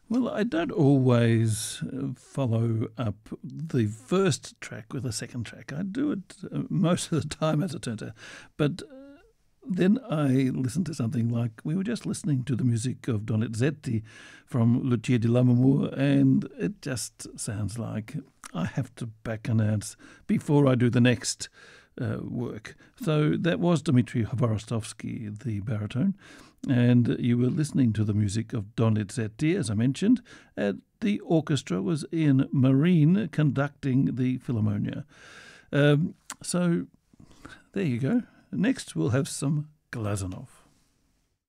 Well, I don't always follow up the first track with a second track. I do it most of the time, as it turns out. But then I listen to something like, we were just listening to the music of Donizetti from Lucia di Lammermoor, and it just sounds like I have to back announce before I do the next work. So that was Dmitry Hvorostovsky, the baritone, and you were listening to the music of Donizetti, as I mentioned, and the orchestra was Ian Marine conducting the Philharmonia. So there you go. Next we'll have some Glazunov.